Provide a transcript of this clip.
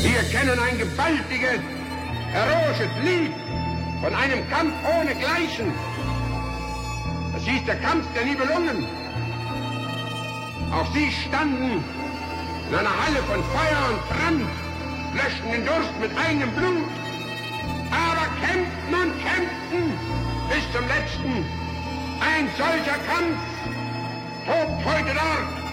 Wir kennen ein gewaltiges, heroisches Lied von einem Kampf ohnegleichen. Das hieß der Kampf der Nibelungen. Auch sie standen in einer Halle von Feuer und Brand, löschten den Durst mit eigenem Blut, aber kämpften und kämpften bis zum letzten. Ein solcher Kampf tobt heute dort